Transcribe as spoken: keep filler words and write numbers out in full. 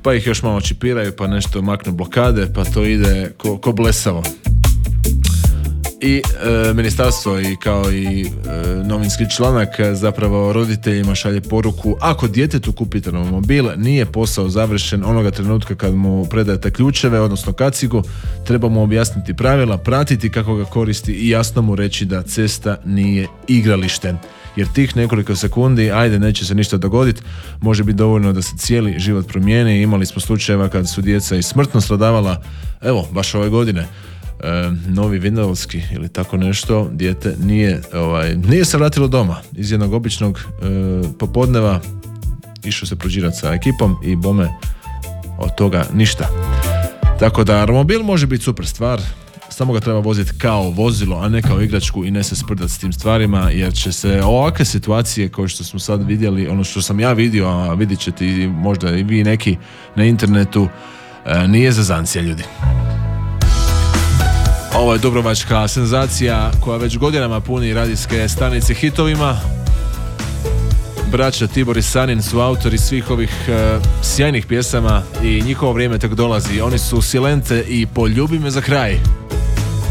pa ih još malo čipiraju, pa nešto maknu blokade, pa to ide ko, ko blesavo. I e, ministarstvo i kao i e, novinski članak zapravo roditeljima šalje poruku: ako djetetu kupite romobil, nije posao završen onoga trenutka kad mu predajete ključeve, odnosno kacigu. Treba mu objasniti pravila, pratiti kako ga koristi i jasno mu reći da cesta nije igralište. Jer tih nekoliko sekundi, ajde, neće se ništa dogoditi, može biti dovoljno da se cijeli život promijeni. Imali smo slučajeva kad su djeca i smrtno stradavala, evo, baš ove godine. E, novi Vinodolski ili tako nešto, dijete nije, ovaj, nije se vratilo doma iz jednog običnog e, popodneva, išao se prođirati sa ekipom i bome od toga ništa. Tako da romobil može biti super stvar, samo ga treba voziti kao vozilo, a ne kao igračku i ne se sprdati s tim stvarima, jer će se ovakve situacije koje što smo sad vidjeli, ono što sam ja vidio, a vidit ćete i možda i vi neki na internetu, e, nije zezancija, ljudi. Ovo je dubrovačka senzacija koja već godinama puni radijske stanice hitovima. Braća Tibor i Sanin su autori svih ovih uh, sjajnih pjesama i njihovo vrijeme tek dolazi. Oni su Silente i Poljubi me za kraj.